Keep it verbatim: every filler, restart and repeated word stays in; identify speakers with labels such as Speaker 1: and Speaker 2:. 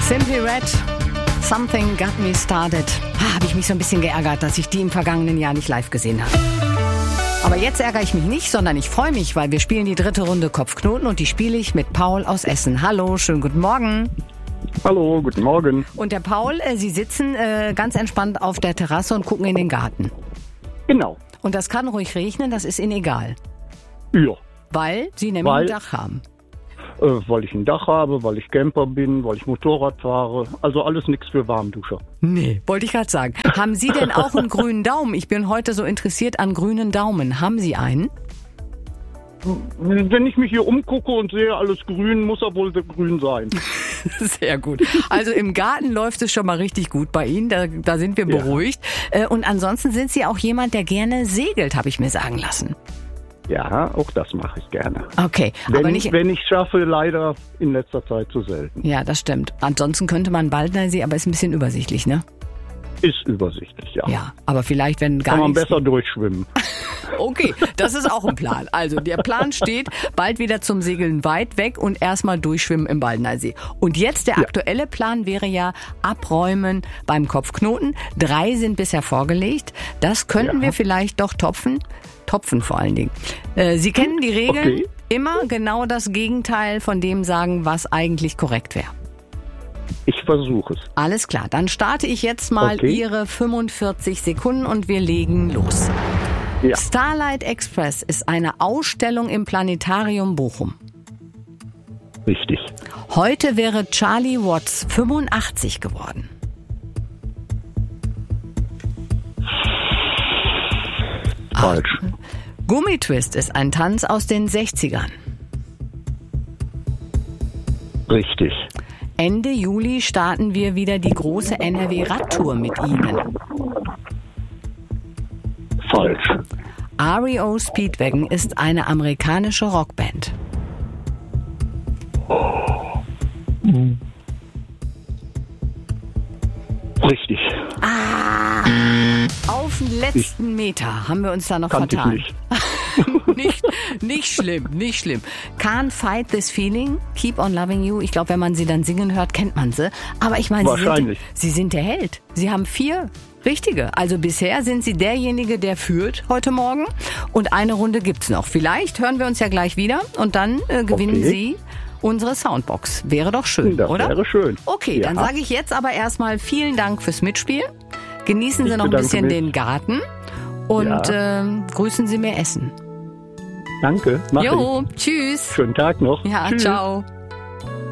Speaker 1: Simply Red, Something Got Me Started. Ah, habe ich mich so ein bisschen geärgert, dass ich die im vergangenen Jahr nicht live gesehen habe. Aber jetzt ärgere ich mich nicht, sondern ich freue mich, weil wir spielen die dritte Runde Kopfknoten und die spiele ich mit Paul aus Essen. Hallo, schönen guten Morgen.
Speaker 2: Hallo, guten Morgen.
Speaker 1: Und der Paul, äh, Sie sitzen äh, ganz entspannt auf der Terrasse und gucken in den Garten.
Speaker 2: Genau.
Speaker 1: Und das kann ruhig regnen, das ist Ihnen egal.
Speaker 2: Ja.
Speaker 1: Weil Sie nämlich
Speaker 2: Weil-
Speaker 1: ein Dach haben.
Speaker 2: Äh, weil ich ein Dach habe, weil ich Camper bin, weil ich Motorrad fahre. Also alles nichts für Warmduscher.
Speaker 1: Nee, wollte ich gerade sagen. Haben Sie denn auch einen grünen Daumen? Ich bin heute so interessiert an grünen Daumen. Haben Sie einen?
Speaker 2: Wenn ich mich hier umgucke und sehe alles grün, muss er wohl grün sein.
Speaker 1: Sehr gut. Also im Garten läuft es schon mal richtig gut bei Ihnen. Da, da sind wir
Speaker 2: Ja.
Speaker 1: beruhigt. Äh, Und ansonsten sind Sie auch jemand, der gerne segelt, habe ich mir sagen lassen.
Speaker 2: Ja, auch das mache ich gerne.
Speaker 1: Okay,
Speaker 2: Wenn,
Speaker 1: aber nicht...
Speaker 2: wenn ich schaffe, leider in letzter Zeit zu selten.
Speaker 1: Ja, das stimmt. Ansonsten könnte man Baldnersee, aber ist ein bisschen übersichtlich, ne?
Speaker 2: Ist übersichtlich, ja.
Speaker 1: Ja, aber vielleicht, wenn gar
Speaker 2: Kann man
Speaker 1: nichts...
Speaker 2: besser durchschwimmen.
Speaker 1: Okay, das ist auch ein Plan. Also der Plan steht, bald wieder zum Segeln weit weg und erstmal durchschwimmen im Baldnersee. Und jetzt der
Speaker 2: Ja.
Speaker 1: aktuelle Plan wäre ja abräumen beim Kopfknoten. Drei sind bisher vorgelegt. Das könnten
Speaker 2: Ja.
Speaker 1: wir vielleicht doch topfen. Topfen vor allen Dingen. Äh, Sie kennen die Regeln.
Speaker 2: Okay.
Speaker 1: Immer genau das Gegenteil von dem sagen, was eigentlich korrekt wäre.
Speaker 2: Ich versuche es.
Speaker 1: Alles klar, dann starte ich jetzt mal
Speaker 2: Okay.
Speaker 1: Ihre fünfundvierzig Sekunden und wir legen los.
Speaker 2: Ja.
Speaker 1: Starlight Express ist eine Ausstellung im Planetarium Bochum.
Speaker 2: Richtig.
Speaker 1: Heute wäre Charlie Watts fünfundachtzig geworden.
Speaker 2: Falsch.
Speaker 1: Gummitwist ist ein Tanz aus den sechzigern.
Speaker 2: Richtig.
Speaker 1: Ende Juli starten wir wieder die große N R W-Radtour mit Ihnen.
Speaker 2: Falsch.
Speaker 1: R E O Speedwagon ist eine amerikanische Rockband.
Speaker 2: Richtig.
Speaker 1: Auf den letzten Meter haben wir uns da noch
Speaker 2: Kannte ich
Speaker 1: vertan.
Speaker 2: nicht.
Speaker 1: nicht, nicht schlimm, nicht schlimm. Can't Fight This Feeling, Keep on Loving You. Ich glaube, wenn man sie dann singen hört, kennt man sie. Aber ich meine, sie sind,
Speaker 2: Wahrscheinlich.
Speaker 1: sie sind der Held. Sie haben vier richtige. Also bisher sind sie derjenige, der führt heute Morgen. Und eine Runde gibt's noch. Vielleicht hören wir uns ja gleich wieder und dann äh, gewinnen
Speaker 2: Okay.
Speaker 1: Sie unsere Soundbox. Wäre doch schön,
Speaker 2: Das
Speaker 1: oder?
Speaker 2: wäre schön.
Speaker 1: Okay,
Speaker 2: Ja.
Speaker 1: dann sage ich jetzt aber erstmal vielen Dank fürs Mitspielen. Genießen Sie
Speaker 2: Ich
Speaker 1: noch ein
Speaker 2: bedanke
Speaker 1: bisschen
Speaker 2: mich.
Speaker 1: den Garten und ähm, grüßen Sie mir Essen.
Speaker 2: Danke. Mach
Speaker 1: Jo, tschüss.
Speaker 2: ich. Schönen Tag noch.
Speaker 1: Ja,
Speaker 2: Tschüss.
Speaker 1: ciao.